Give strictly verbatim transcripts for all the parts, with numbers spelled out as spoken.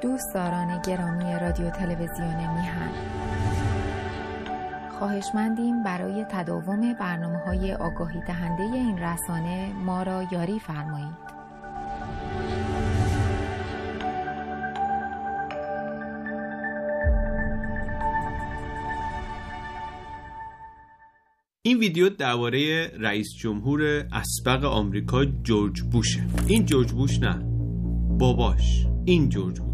دوستداران گرامی رادیو تلویزیون میهن، خواهشمندیم برای تداوم برنامه‌های آگاهی دهنده این رسانه ما را یاری فرمایید. این ویدیو درباره رئیس جمهور اسبق آمریکا جورج بوشه. این جورج بوش نه، باباش، این جورج بوش.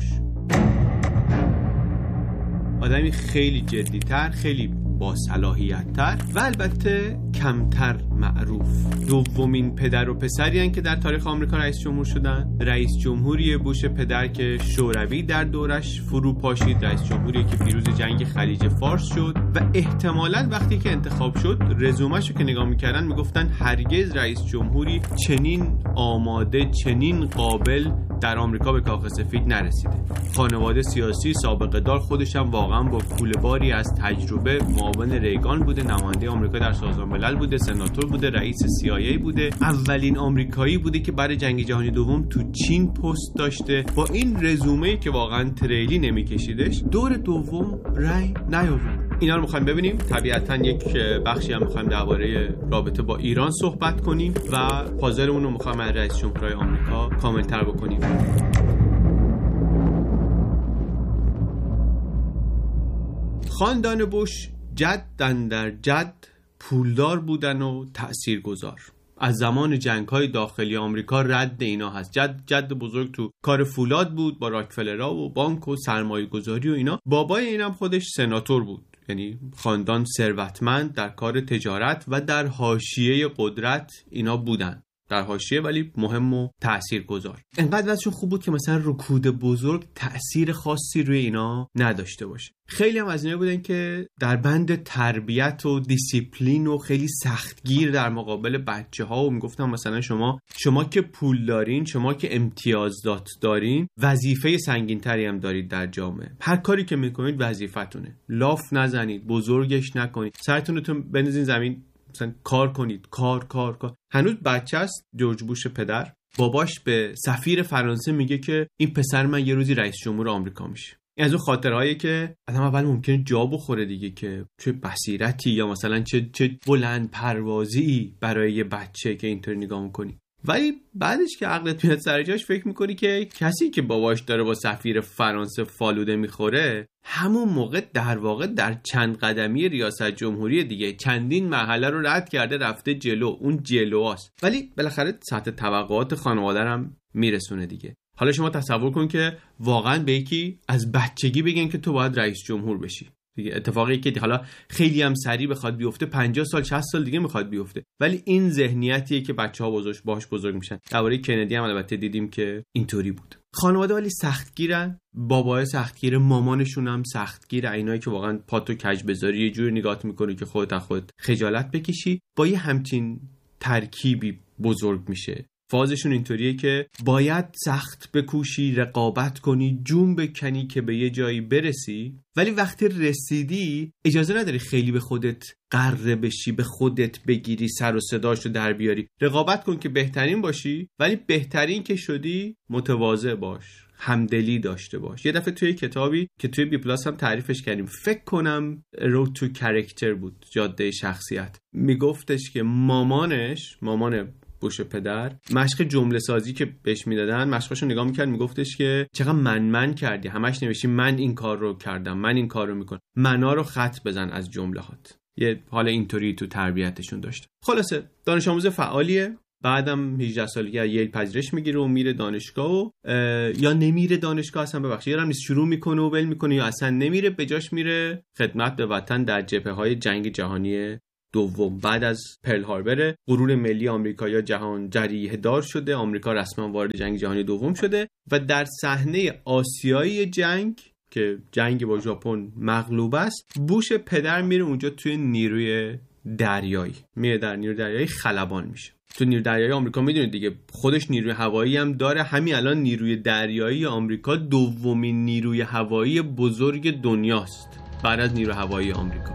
آدمی خیلی جدی‌تر، خیلی با صلاحیت‌تر و البته کمتر معروف. دومین پدر و پسری هستند که در تاریخ آمریکا رئیس جمهور شدن. رئیس جمهوری بوش پدر که شوروی در دورش فرو پاشید، رئیس جمهوری که پیروز جنگ خلیج فارس شد و احتمالاً وقتی که انتخاب شد رزومه‌شو که نگاه می‌کردن میگفتن هرگز رئیس جمهوری چنین آماده، چنین قابل در آمریکا به کاخ سفید نرسیده. خانواده سیاسی سابقه دار، خودش هم واقعا با کوله‌باری از تجربه، معاون ریگان بوده، نماینده آمریکا در سازمان ملل بوده، سناتور بوده، رئیس سی آی ای بوده، اولین آمریکایی بوده که برای جنگ جهانی دوم تو چین پست داشته. با این رزومه‌ای که واقعا تریلی نمی‌کشیدش، دور دوم رأی نیاورد. اینا رو می‌خوایم ببینیم. طبیعتاً یک بخشی هم می‌خوایم درباره رابطه با ایران صحبت کنیم و پازلمون رو می‌خوایم از رئیس جمهورهای آمریکا کامل‌تر بکنیم. خاندان بوش جدن در جد پولدار بودن و تأثیرگذار. از زمان جنگ‌های داخلی آمریکا رد اینا هست. جد جد بزرگ تو کار فولاد بود، با راکفلرها و بانک و سرمایه‌گذاری و اینا. بابای اینم خودش سناتور بود. یعنی خاندان ثروتمند در کار تجارت و در حاشیه قدرت اینا بودن. در حاشیه ولی مهم و تاثیرگذار. انقدر وضعشون خوب بود که مثلا رکود بزرگ تأثیر خاصی روی اینا نداشته باشه. خیلی هم از اینا بودن که در بند تربیت و دیسیپلین و خیلی سختگیر در مقابل بچه‌ها و میگفتن مثلا شما شما که پول دارین، شما که امتیازات دارین، وظیفه سنگین‌تری هم دارید در جامعه. هر کاری که میکنید وظیفتونه. لاف نزنید، بزرگش نکنید. سرتون رو بنزین زمین، مثلا کار کنید، کار کار کار. هنوز بچه است جورج بوش پدر. باباش به سفیر فرانسه میگه که این پسر من یه روزی رئیس جمهور آمریکا میشه. این از اون خاطرهایی که آدم اول ممکنه جا بخوره دیگه، که چه بصیرتی یا مثلا چه چه بلند پروازی برای یه بچه که اینطوری نگاه میکنی. ولی بعدش که عقلت میاد سر جاش فکر میکنی که کسی که باباش داره با سفیر فرانسه فالوده میخوره، همون موقع در واقع در چند قدمی ریاست جمهوری دیگه چندین مرحله رو رد کرده رفته جلو. اون جلواست، ولی بالاخره سطح توقعات خانواده هم میرسونه دیگه. حالا شما تصور کن که واقعا به یکی از بچگی بگن که تو باید رئیس جمهور بشی دیگه. اتفاقی که حالا خیلی هم سریع بخواد بیفته، پنجاه سال شصت سال دیگه میخواد بیفته، ولی این ذهنیتیه که بچه‌ها بزرگ باهاش بزرگ میشن. درباره کندی هم البته دیدیم که اینطوری بود. خانواده ولی سختگیرن، بابای سختگیر، مامانشون هم سختگیر. اینایی که واقعا پاتو کج بذاری یه جوری نگات میکنه که خودت از خودت خجالت بکشی. با یه همچین ترکیبی بزرگ میشه. فازشون اینطوریه که باید سخت بکوشی، رقابت کنی، جون بکنی که به یه جایی برسی، ولی وقتی رسیدی اجازه نداری خیلی به خودت غره بشی، به خودت بگیری، سر و صداشو در بیاری. رقابت کن که بهترین باشی، ولی بهترین که شدی متواضع باش، همدلی داشته باش. یه دفعه توی کتابی که توی بی پلاس هم تعریفش کردیم، فکر کنم رود تو کاراکتر بود، جاده شخصیت، میگفتش که مامانش، مامان بوش پدر، مشق جمله سازی که بهش میدادن، مشقاشو نگاه میکرد، میگفتش که چقدر من من کردی، همش نوشتی من این کار رو کردم، من این کار رو میکنم، منا رو خط بزن از جملهات. یه حال اینطوری تو تربیتشون داشت. خلاصه دانش آموز فعالیه. بعدم هجده سالگی از ییل پذیرش میگیره و میره دانشگاه و یا نمیره دانشگاه اصلا، ببخشید یارم نیست، شروع میکنه و ول میکنه یا اصلا نمیره، به جاش میره خدمت به وطن در جبهه‌های جنگ جهانی دوم. بعد از پرل هاربر غرور ملی آمریکا جهان جریحه دار شده، آمریکا رسما وارد جنگ جهانی دوم شده و در صحنه آسیایی جنگ که جنگ با ژاپن مغلوب است، بوش پدر میره اونجا توی نیروی دریایی، میره در نیروی دریایی خلبان میشه. تو نیروی دریایی آمریکا میدونید دیگه خودش نیروی هوایی هم داره. همین الان نیروی دریایی آمریکا دومین نیروی هوایی بزرگ دنیاست بعد از نیروی هوایی آمریکا.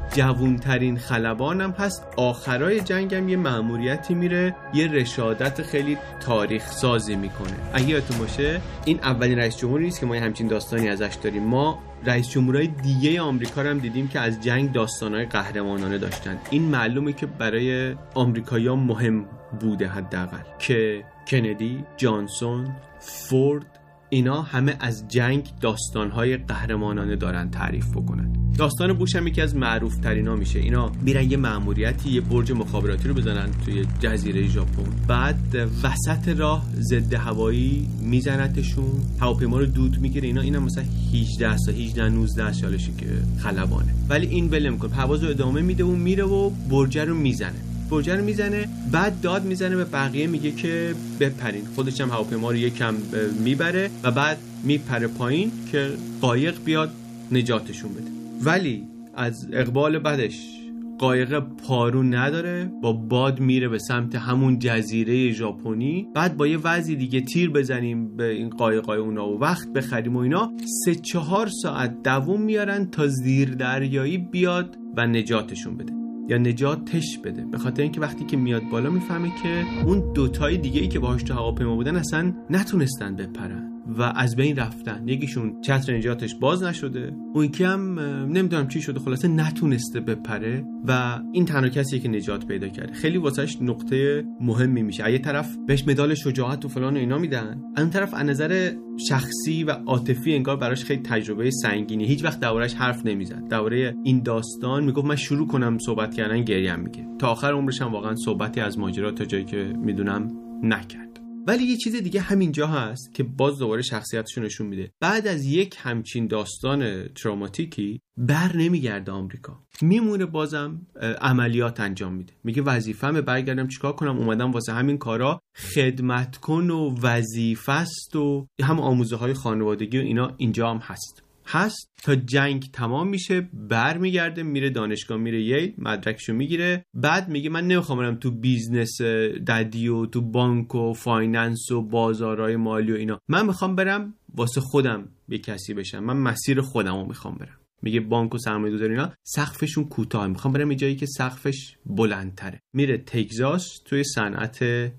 جوانترین خلبان هم هست. آخرای جنگ هم یه مأموریتی میره یه رشادت خیلی تاریخ سازی میکنه. اگه یادتون باشه این اولین رئیس جمهوری نیست که ما همچین داستانی ازش داریم. ما رئیس جمهورهای دیگه آمریکا رو هم دیدیم که از جنگ داستانهای قهرمانانه داشتن. این معلومه که برای آمریکایی‌ها مهم بوده حداقل که کندی، جانسون، فورد اینا همه از جنگ داستانهای قهرمانانه دارن تعریف بکنن. داستان بوش هم یکی از معروف ترینا میشه. اینا میرن یه مأموریتی یه برج مخابراتی رو بزنن توی جزیره ژاپن، بعد وسط راه ضد هوایی میزنتشون، هواپیما رو دود میگیره. اینا اینا مثلا هجده سال هجده نوزده سالشه که خلبانه، ولی این ول نمیکنه، پرواز رو ادامه میده و میره و برج رو میزنه. برج رو میزنه، بعد داد میزنه به بقیه میگه که بپرین. خودش هم هواپیما رو یکم میبره و بعد میپره پایین که قایق بیاد نجاتشون بده. ولی از اقبال بعدش قایق پارو نداره، با باد میره به سمت همون جزیره ژاپنی. بعد با یه وضعی دیگه تیر بزنیم به این قایقای اونا و وقت بخریم و اینا، سه چهار ساعت دووم میارن تا زیر دریایی بیاد و نجاتشون بده یا نجاتش بده. به خاطر اینکه وقتی که میاد بالا میفهمه که اون دوتای دیگه ای که باهاش تو هواپیما بودن اصلا نتونستن بپرن و از بین رفتن. یکیشون چتر نجاتش باز نشده، اون یکی هم نمیدونم چی شده، خلاصه نتونسته بپره و این تنها کسیه که نجات پیدا کرده. خیلی واسش نقطه مهمی میشه. یه طرف بهش مدال شجاعت و فلان و اینا میدن، از اون طرف از نظر شخصی و عاطفی انگار براش خیلی تجربه سنگینی. هیچ وقت دربارش حرف نمیزد. درباره این داستان میگفت من شروع کنم صحبت کردن گریم میگه. تا آخر عمرش هم واقعا صحبتی از ماجرا تا جایی که میدونم نکرد. ولی یه چیز دیگه همینجا هست که باز دوباره شخصیتشو نشون میده. بعد از یک همچین داستان تروماتیکی بر نمیگرده آمریکا، میمونه بازم عملیات انجام میده. میگه وظیفه‌مه برگردم چیکار کنم، اومدم واسه همین کارا، خدمت کن و وظیفه است و هم آموزه های خانوادگی و اینا اینجا هم هست هست تا جنگ تمام میشه. برمیگرده میره دانشگاه، میره ییل، مدرکشو میگیره. بعد میگه من نمیخوام برم تو بیزنس ددی و تو بانک و فایننس و بازارهای مالی و اینا، من میخوام برم واسه خودم یه کسی بشم، من مسیر خودمو میخوام برم. میگه بانک و سرمایه‌گذاری اینا سقفشون کوتاه، میخوام برم یه جایی که سقفش بلندتره. میره تگزاس توی صنعت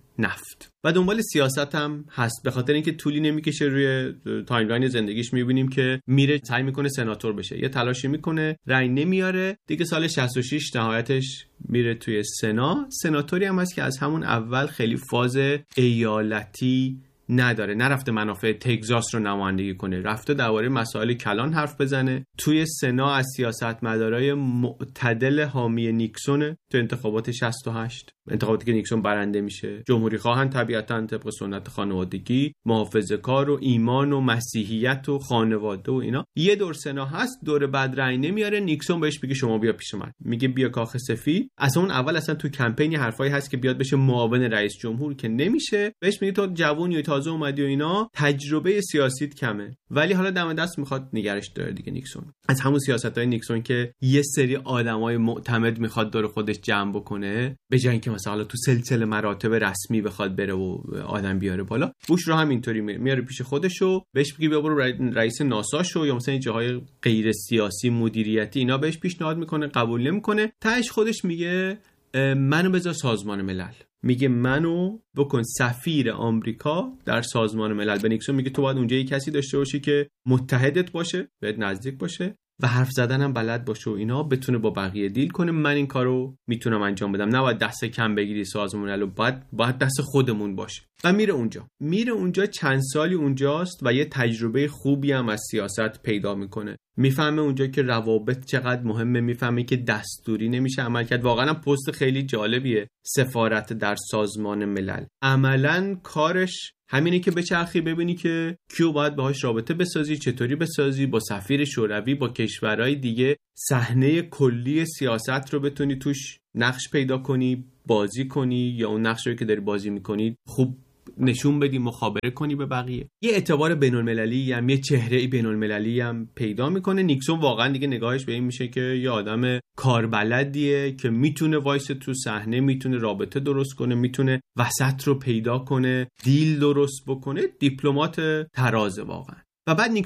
نفت و دنبال سیاست هم هست. به خاطر اینکه طولی نمیکشه، روی تایملاین زندگیش میبینیم که میره سعی میکنه سناتور بشه، یه تلاشی میکنه، رأی نمیاره دیگه. سال شصت و شش نهایتش میره توی سنا. سناتوری هم هست که از همون اول خیلی فاز ایالتی نداره، نرفته منافع تگزاس رو نمایندگی کنه، رفته درباره مسائل کلان حرف بزنه. توی سنا از سیاستمدارای معتدل حامی نیکسونه. تو انتخابات شصت و هشت، انتخاباتی که نیکسون برنده میشه، جمهوری خواهن طبیعتاً طبق سنت خانوادگی، محافظه‌کار و ایمان و مسیحیت و خانواده و اینا. یه دور سنا هست، دور بعد رأی نمیاره. نیکسون بهش میگه شما بیا پیش من، میگه بیا کاخ سفید. از اون اول اصلا تو کمپین حرفایی هست که بیاد بشه معاون رئیس جمهور که نمیشه. بهش میگه تو جوونی و تازه اومدی و اینا، تجربه سیاسیت کمه، ولی حالا دم دست میخواد نگرش داره دیگه. نیکسون از همون سیاستای نیکسون که یه سری آدمای معتمد میخواد دور خودش جمع بکنه، به جای اینکه مثلا تو سلسله مراتب رسمی بخواد بره و آدم بیاره بالا. بوش رو هم اینطوری میاره پیش خودشو، بهش میگه بیا برو رئیس ناسا شو، یا مثلا این جاهای غیر سیاسی مدیریتی اینا بهش پیشنهاد میکنه، قبول نمیکنه. تهش خودش میگه منو بذار سازمان ملل، میگه منو بکن سفیر آمریکا در سازمان ملل. به نیکسون میگه تو باید اونجا یه کسی داشته باشی که متحدت باشه، بهت نزدیک باشه و حرف زدن هم بلد باشه و اینا، بتونه با بقیه دیل کنه. من این کارو میتونم انجام بدم، نباید دست کم بگیری سازمان ملل، باید باید دست خودمون باشه. و میره اونجا میره اونجا چند سالی اونجاست و یه تجربه خوبی هم از سیاست پیدا میکنه. میفهمه اونجا که روابط چقدر مهمه، میفهمه که دستوری نمیشه عمل کرد. واقعا پست خیلی جالبیه سفارت در سازمان ملل. عملاً کارش همینه که بچرخی ببینی که کیو باید باهاش رابطه بسازی، چطوری بسازی، با سفیر شوروی، با کشورهای دیگه، صحنه کلی سیاست رو بتونی توش نقش پیدا کنی، بازی کنی، یا اون نقش رو که داری بازی میکنی خوب نشون بدی، مخابره کنی به بقیه. یه اعتبار بین‌المللی هم، یه چهره بین‌المللی هم پیدا میکنه. نیکسون واقعا دیگه نگاهش به این میشه که یه آدم کاربلدیه که میتونه وایس تو صحنه، میتونه رابطه درست کنه، میتونه وسط رو پیدا کنه، دیل درست بکنه، دیپلمات ترازه واقعا. و بعد